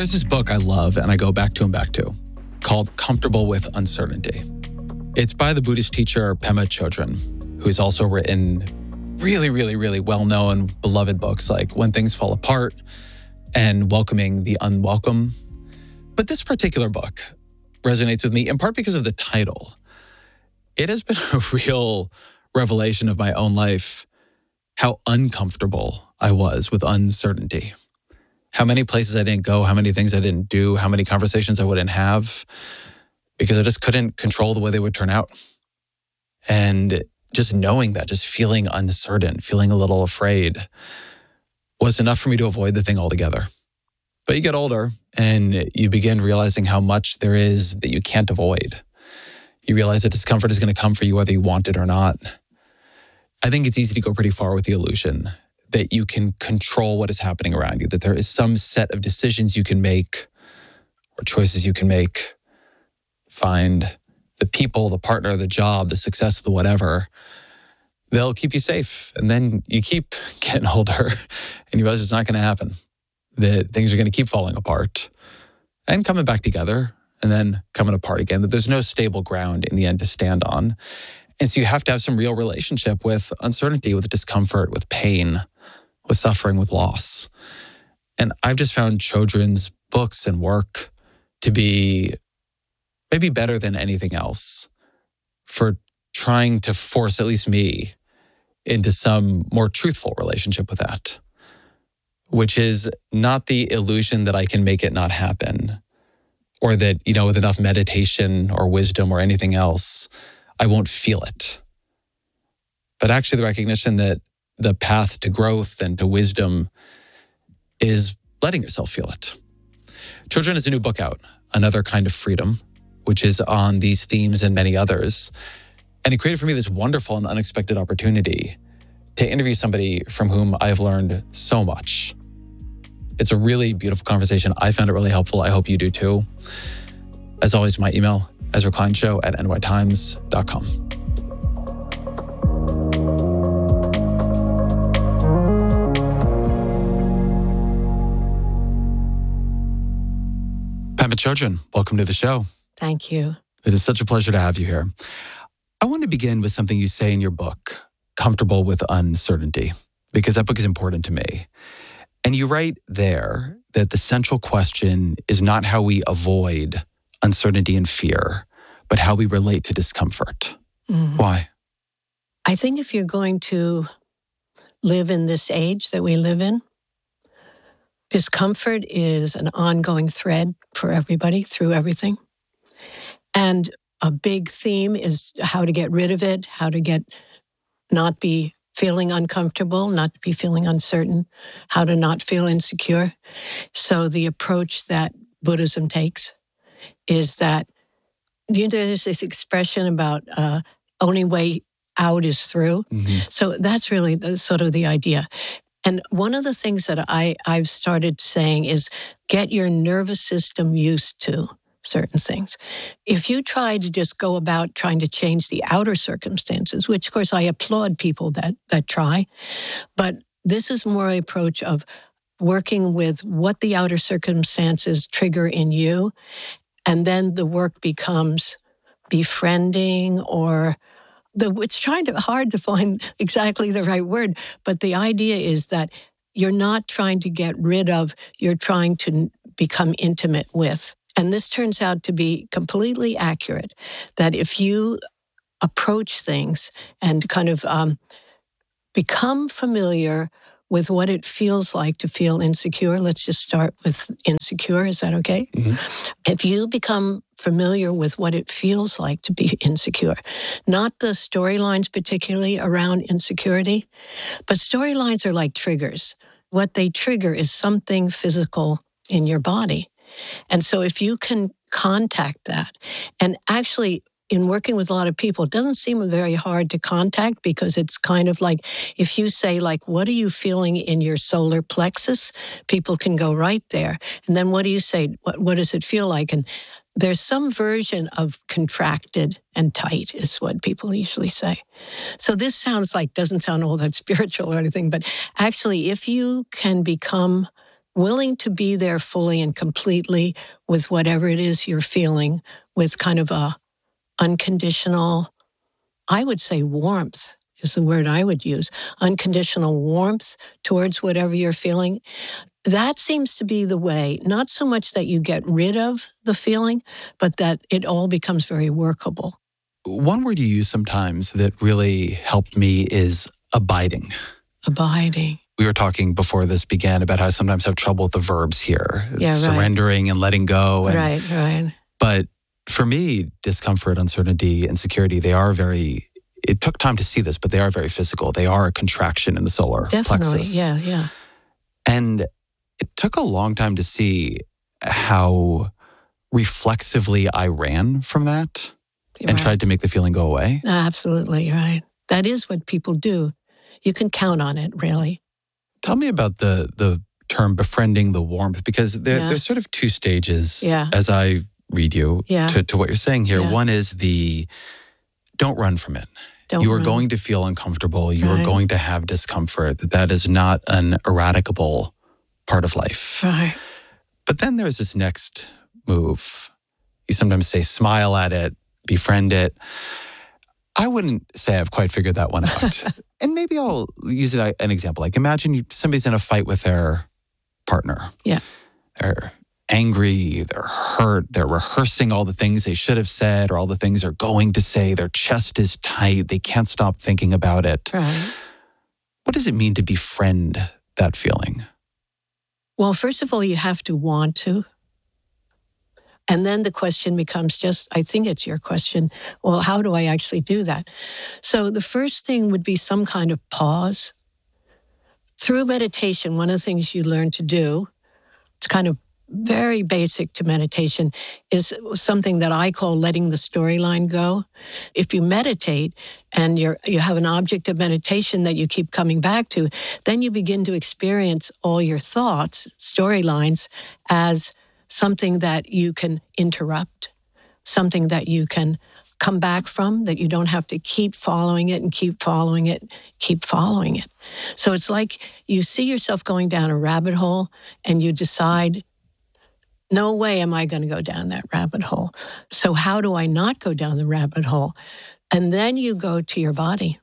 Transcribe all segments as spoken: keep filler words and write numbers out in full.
There's this book I love and I go back to and back to called Comfortable with Uncertainty. It's by the Buddhist teacher Pema Chodron, who's also written really, really, really well-known, beloved books like When Things Fall Apart and Welcoming the Unwelcome. But this particular book resonates with me in part because of the title. It has been a real revelation of my own life, how uncomfortable I was with uncertainty. How many places I didn't go, how many things I didn't do, how many conversations I wouldn't have, because I just couldn't control the way they would turn out. And just knowing that, just feeling uncertain, feeling a little afraid, was enough for me to avoid the thing altogether. But you get older and you begin realizing how much there is that you can't avoid. You realize that discomfort is going to come for you whether you want it or not. I think it's easy to go pretty far with the illusion that you can control what is happening around you, that there is some set of decisions you can make or choices you can make. Find the people, the partner, the job, the success of the whatever. They'll keep you safe. And then you keep getting older and you realize it's not going to happen. That things are going to keep falling apart and coming back together and then coming apart again. That there's no stable ground in the end to stand on. And so you have to have some real relationship with uncertainty, with discomfort, with pain, with suffering, with loss. And I've just found Chodron's books and work to be maybe better than anything else for trying to force at least me into some more truthful relationship with that, which is not the illusion that I can make it not happen or that, you know, with enough meditation or wisdom or anything else, I won't feel it. But actually the recognition that the path to growth and to wisdom is letting yourself feel it. Chodron has a new book out, Another Kind of Freedom, which is on these themes and many others. And it created for me this wonderful and unexpected opportunity to interview somebody from whom I've learned so much. It's a really beautiful conversation. I found it really helpful. I hope you do too. As always, my email, Ezra Klein Show at n y times dot com. Pema Chodron, welcome to the show. Thank you. It is such a pleasure to have you here. I want to begin with something you say in your book, Comfortable with Uncertainty, because that book is important to me. And you write there that the central question is not how we avoid uncertainty and fear, but how we relate to discomfort. Mm. Why? I think if you're going to live in this age that we live in, discomfort is an ongoing thread for everybody through everything. And a big theme is how to get rid of it, how to get not be feeling uncomfortable, not to be feeling uncertain, how to not feel insecure. So the approach that Buddhism takes is that, you know, there's this expression about uh, only way out is through. Mm-hmm. So that's really the, sort of the idea. And one of the things that I, I've started saying is get your nervous system used to certain things. If you try to just go about trying to change the outer circumstances, which of course I applaud people that that try, but this is more an approach of working with what the outer circumstances trigger in you, and then the work becomes befriending or the it's trying to hard to find exactly the right word, but the idea is that you're not trying to get rid of, you're trying to become intimate with. And this turns out to be completely accurate, that if you approach things and kind of um, become familiar with what it feels like to feel insecure, let's just start with insecure, is that okay? Mm-hmm. If you become familiar with what it feels like to be insecure, not the storylines particularly around insecurity, but storylines are like triggers. What they trigger is something physical in your body. And so if you can contact that, and actually in working with a lot of people, it doesn't seem very hard to contact because it's kind of like, if you say like, what are you feeling in your solar plexus? People can go right there. And then what do you say? What, what does it feel like? And there's some version of contracted and tight is what people usually say. So this sounds like, doesn't sound all that spiritual or anything, but actually if you can become willing to be there fully and completely with whatever it is you're feeling, with kind of a unconditional, I would say warmth is the word I would use, unconditional warmth towards whatever you're feeling. That seems to be the way, not so much that you get rid of the feeling, but that it all becomes very workable. One word you use sometimes that really helped me is abiding. Abiding. We were talking before this began about how I sometimes have trouble with the verbs here. Yeah, right. Surrendering and letting go. And, right, right. But for me, discomfort, uncertainty, insecurity, they are very, it took time to see this, but they are very physical. They are a contraction in the solar Definitely, plexus. yeah, yeah. And it took a long time to see how reflexively I ran from that You're and right. tried to make the feeling go away. Absolutely, right. That is what people do. You can count on it, really. Tell me about the the term befriending the warmth, because there, Yeah. there's sort of two stages Yeah. as I read you Yeah. to, to what you're saying here. Yeah. One is the don't run from it. Don't you are run. going to feel uncomfortable. You Right. are going to have discomfort. That that is not an eradicable part of life. Right. But then there's this next move. You sometimes say smile at it, befriend it. I wouldn't say I've quite figured that one out. And maybe I'll use it as an example. Like imagine you, somebody's in a fight with their partner. Yeah. They're angry, they're hurt, they're rehearsing all the things they should have said or all the things they're going to say. Their chest is tight. They can't stop thinking about it. Right. What does it mean to befriend that feeling? Well, first of all, you have to want to. And then the question becomes just, I think it's your question, well, how do I actually do that? So the first thing would be some kind of pause. Through meditation, one of the things you learn to do, it's kind of very basic to meditation, is something that I call letting the storyline go. If you meditate and you're, you have an object of meditation that you keep coming back to, then you begin to experience all your thoughts, storylines, as something that you can interrupt, something that you can come back from, that you don't have to keep following it and keep following it, keep following it. So it's like you see yourself going down a rabbit hole and you decide, no way am I going to go down that rabbit hole. So how do I not go down the rabbit hole? And then you go to your body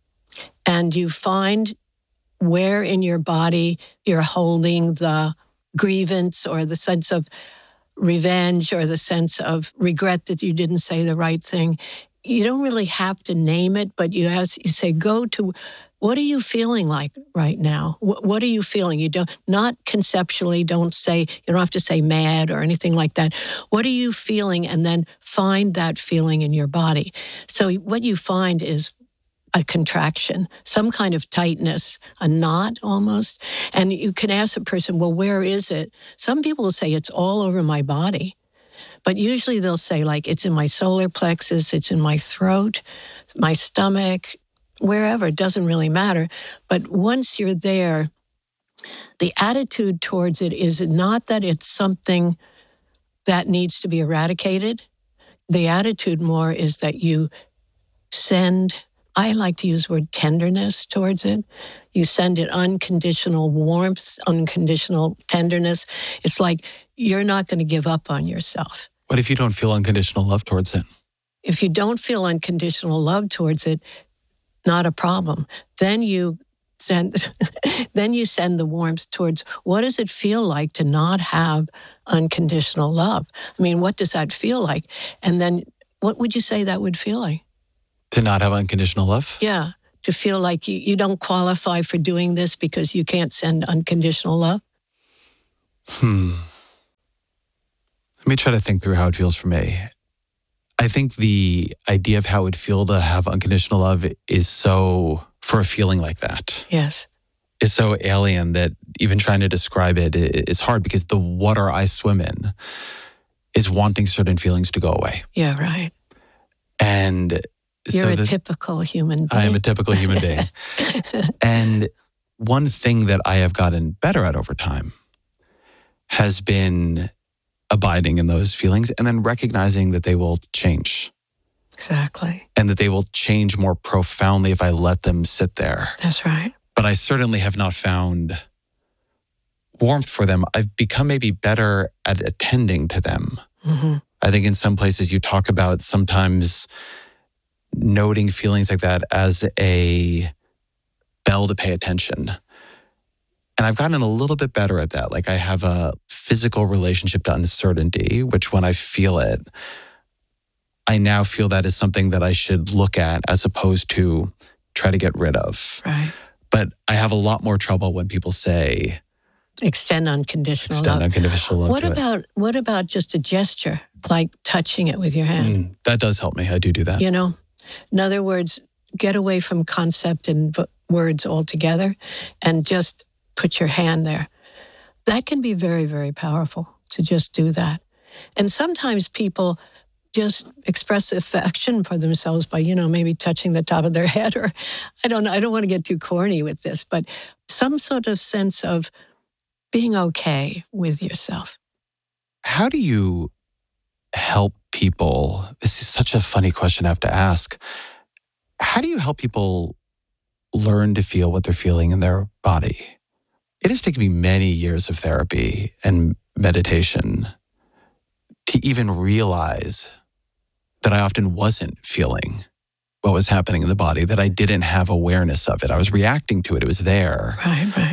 and you find where in your body you're holding the grievance or the sense of revenge or the sense of regret that you didn't say the right thing. You don't really have to name it, but you ask, you say, go to, what are you feeling like right now? What, what are you feeling? You don't, not conceptually, don't say, you don't have to say mad or anything like that. What are you feeling? And then find that feeling in your body. So what you find is a contraction, some kind of tightness, a knot almost. And you can ask a person, well, where is it? Some people will say it's all over my body. But usually they'll say, like, it's in my solar plexus, it's in my throat, my stomach, wherever. It doesn't really matter. But once you're there, the attitude towards it is not that it's something that needs to be eradicated. The attitude more is that you send, I like to use the word tenderness towards it. You send it unconditional warmth, unconditional tenderness. It's like you're not going to give up on yourself. What if you don't feel unconditional love towards it? If you don't feel unconditional love towards it, not a problem. Then you send, then you send the warmth towards what does it feel like to not have unconditional love? I mean, what does that feel like? And then what would you say that would feel like? To not have unconditional love? Yeah, to feel like you, you don't qualify for doing this because you can't send unconditional love. Hmm. Let me try to think through how it feels for me. I think the idea of how it would feel to have unconditional love is so, for a feeling like that, Yes. is so alien that even trying to describe it is hard, because the water I swim in is wanting certain feelings to go away. Yeah, right. And You're so a the, typical human being. I am a typical human being. And one thing that I have gotten better at over time has been abiding in those feelings and then recognizing that they will change. Exactly. And that they will change more profoundly if I let them sit there. That's right. But I certainly have not found warmth for them, I've become maybe better at attending to them. Mm-hmm. I think in some places you talk about sometimes noting feelings like that as a bell to pay attention. And I've gotten a little bit better at that. Like I have a physical relationship to uncertainty, which when I feel it, I now feel that is something that I should look at as opposed to try to get rid of. Right. But I have a lot more trouble when people say, extend unconditional extend love. unconditional love What to about it. what about just a gesture, like touching it with your hand? Mm, that does help me. I do do that. You know, in other words, get away from concept and v- words altogether, and just put your hand there. That can be very, very powerful to just do that. And sometimes people just express affection for themselves by, you know, maybe touching the top of their head, or I don't know. I don't want to get too corny with this, but some sort of sense of being okay with yourself. How do you help people? This is such a funny question I have to ask. How do you help people learn to feel what they're feeling in their body? It has taken me many years of therapy and meditation to even realize that I often wasn't feeling what was happening in the body, that I didn't have awareness of it. I was reacting to it. It was there. Right, right.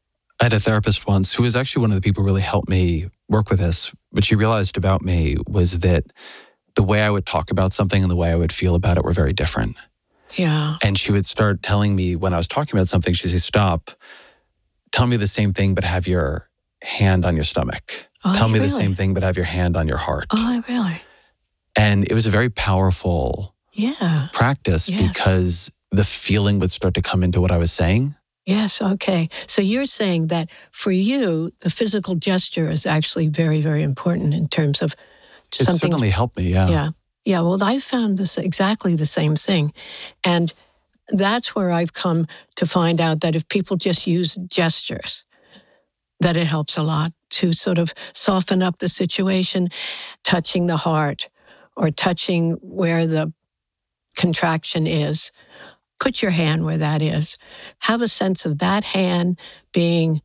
I had a therapist once who was actually one of the people who really helped me work with this. What she realized about me was that the way I would talk about something and the way I would feel about it were very different. Yeah. And she would start telling me when I was talking about something, she'd say, stop, tell me the same thing, but have your hand on your stomach. Oh, tell me really? the same thing, but have your hand on your heart. Oh, really? And it was a very powerful Yeah. practice Yes. because the feeling would start to come into what I was saying. Yes, okay. So you're saying that for you, the physical gesture is actually very, very important in terms of It something. certainly helped me, yeah. Yeah. Yeah, well, I found this exactly the same thing. And that's where I've come to find out that if people just use gestures, that it helps a lot to sort of soften up the situation, touching the heart or touching where the contraction is. Put your hand where that is. Have a sense of that hand being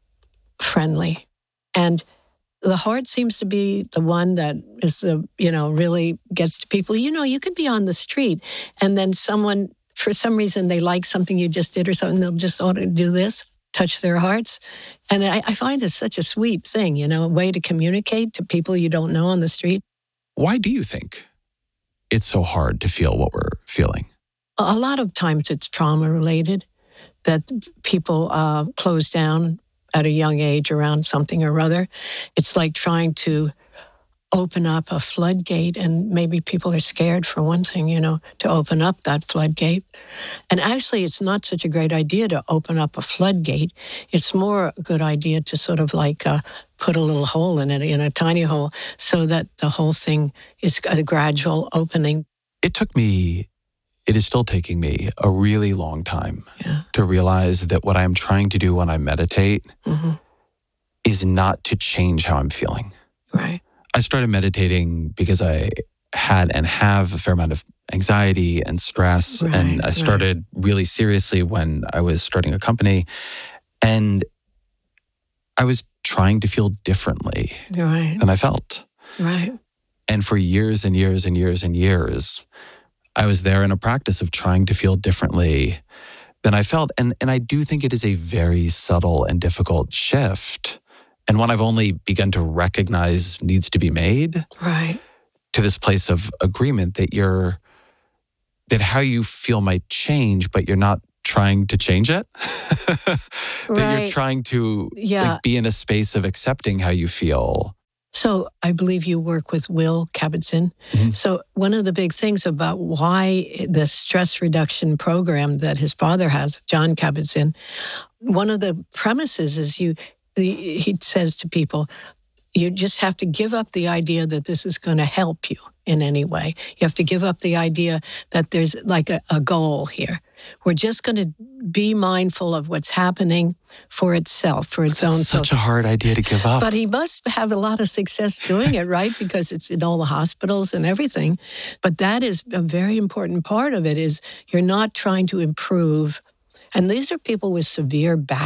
friendly. And the heart seems to be the one that is the, you know, really gets to people. You know, you could be on the street and then someone, for some reason, they like something you just did or something, they'll just ought to do this, touch their hearts. And I, I find it's such a sweet thing, you know, a way to communicate to people you don't know on the street. Why do you think it's so hard to feel what we're feeling? A lot of times it's trauma related, that people uh, close down at a young age around something or other. It's like trying to open up a floodgate, and maybe people are scared, for one thing, you know, to open up that floodgate. And actually, it's not such a great idea to open up a floodgate. It's more a good idea to sort of like uh, put a little hole in it, in a tiny hole, so that the whole thing is a gradual opening. It took me, it is still taking me a really long time Yeah. to realize that what I'm trying to do when I meditate Mm-hmm. is not to change how I'm feeling. Right. I started meditating because I had and have a fair amount of anxiety and stress. Right, and I right. started really seriously when I was starting a company. And I was trying to feel differently Right. than I felt. Right. And for years and years and years and years, I was there in a practice of trying to feel differently than I felt. And, and I do think it is a very subtle and difficult shift. And one I've only begun to recognize needs to be made, Right. to this place of agreement that you're, that how you feel might change, but you're not trying to change it. That Right. you're trying to Yeah. like, be in a space of accepting how you feel. So I believe you work with Will Kabat-Zinn. Mhm. So one of the big things about why the stress reduction program that his father has, John Kabat-Zinn, one of the premises is you, the, he says to people, you just have to give up the idea that this is going to help you in any way. You have to give up the idea that there's like a, a goal here. We're just going to be mindful of what's happening for itself, for its own self. Such a hard idea to give up. But he must have a lot of success doing it, right? Because it's in all the hospitals and everything. But that is a very important part of it, is you're not trying to improve. And these are people with severe back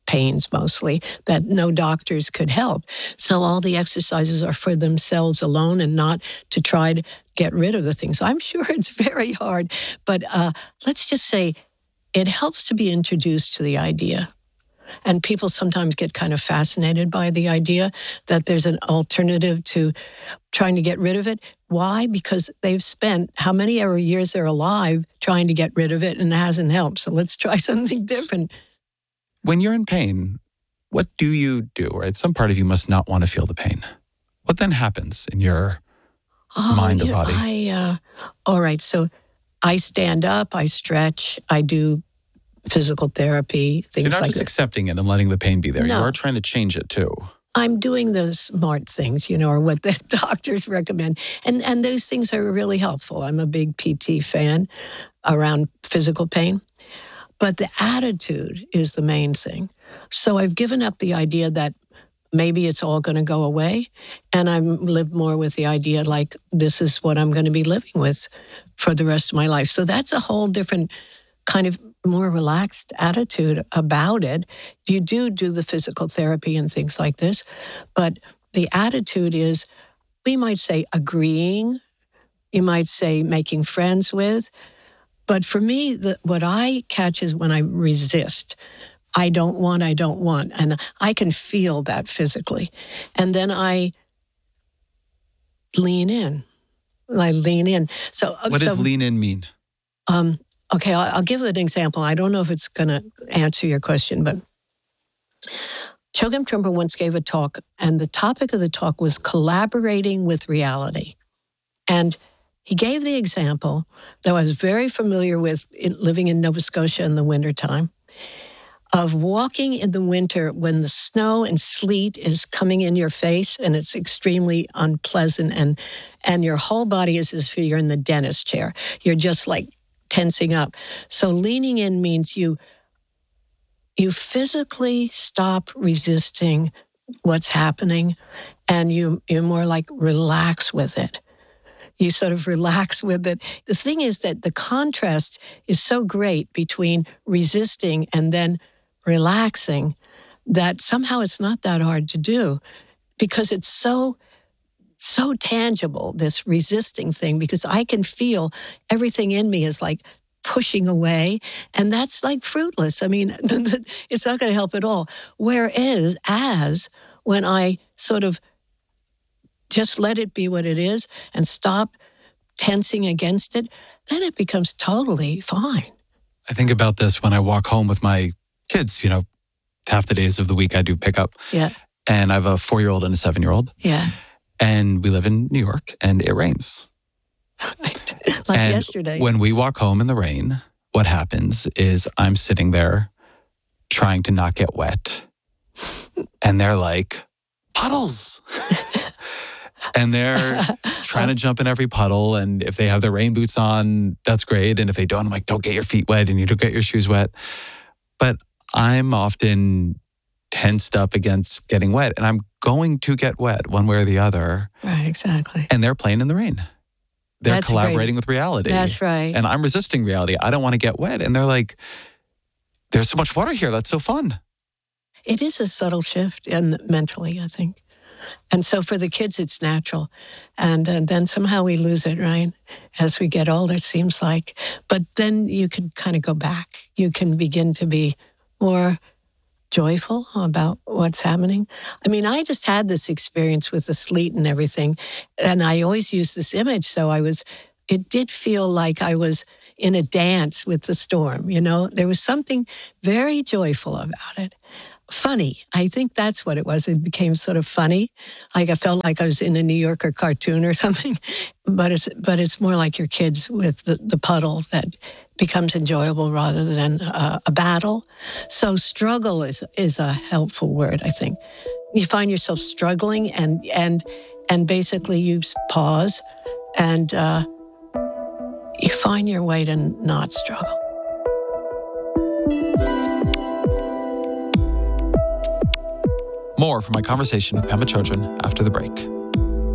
pains mostly that no doctors could help. So all the exercises are for themselves alone and not to try to get rid of the things. So I'm sure it's very hard, but uh, let's just say it helps to be introduced to the idea. And people sometimes get kind of fascinated by the idea that there's an alternative to trying to get rid of it. Why? Because they've spent how many ever years they're alive trying to get rid of it and it hasn't helped. So let's try something different. When you're in pain, what do you do? Right? Some part of you must not want to feel the pain. What then happens in your oh, mind or you know, body? I, uh, all right. So I stand up, I stretch, I do physical therapy, things so you're not like just that. accepting it and letting the pain be there. No. You are trying to change it too. I'm doing the smart things, you know, or what the doctors recommend. And and those things are really helpful. I'm a big P T fan around physical pain. But the attitude is the main thing. So I've given up the idea that maybe it's all going to go away. And I've lived more with the idea like this is what I'm going to be living with for the rest of my life. So that's a whole different kind of more relaxed attitude about it. You do do the physical therapy and things like this, but the attitude is, we might say agreeing, you might say making friends with, but for me, the, what I catch is when I resist. I don't want, I don't want, and I can feel that physically. And then I lean in. I lean in. So what so, does lean in mean? Um, Okay, I'll, I'll give an example. I don't know if it's going to answer your question, but Chogyam Trungpa once gave a talk, and the topic of the talk was collaborating with reality. And he gave the example that I was very familiar with in, living in Nova Scotia in the wintertime, of walking in the winter when the snow and sleet is coming in your face and it's extremely unpleasant, and, and your whole body is as if you're in the dentist chair. You're just like tensing up. So leaning in means you you physically stop resisting what's happening, and you you more like relax with it. You sort of relax with it. The thing is that the contrast is so great between resisting and then relaxing that somehow it's not that hard to do, because it's so so tangible, this resisting thing, because I can feel everything in me is like pushing away, and that's like fruitless. I mean, it's not going to help at all. Whereas, as when I sort of just let it be what it is and stop tensing against it, then it becomes totally fine. I think about this when I walk home with my kids. You know, half the days of the week I do pickup. Yeah. And I have a four-year-old and a seven-year-old. Yeah. And we live in New York, and it rains. like and yesterday. When we walk home in the rain, what happens is I'm sitting there trying to not get wet. And they're like, puddles. And they're trying to jump in every puddle. And if they have their rain boots on, that's great. And if they don't, I'm like, don't get your feet wet and you don't get your shoes wet. But I'm often tensed up against getting wet, and I'm going to get wet one way or the other. Right, exactly. And they're playing in the rain. They're That's collaborating great. with reality. That's right. And I'm resisting reality. I don't want to get wet. And they're like, there's so much water here. That's so fun. It is a subtle shift in mentally, I think. And so for the kids, it's natural. And, and then somehow we lose it, right? As we get older, it seems like. But then you can kind of go back. You can begin to be more joyful about what's happening. I mean, I just had this experience with the sleet and everything, and I always use this image. So I was, it did feel like I was in a dance with the storm, you know? There was something very joyful about it. Funny. I think that's what it was. It became sort of funny. Like I felt like I was in a New Yorker cartoon or something. But it's but it's more like your kids with the, the puddle that becomes enjoyable rather than uh, a battle. So struggle is is a helpful word, I think. You find yourself struggling, and and and basically you pause and uh, you find your way to not struggle. More from my conversation with Pema Chodron after the break.